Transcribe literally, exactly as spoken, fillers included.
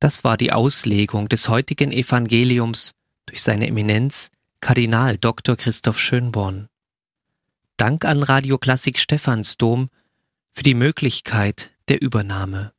Das war die Auslegung des heutigen Evangeliums durch seine Eminenz Kardinal Doktor Christoph Schönborn. Dank an Radio Klassik Stephansdom für die Möglichkeit der Übernahme.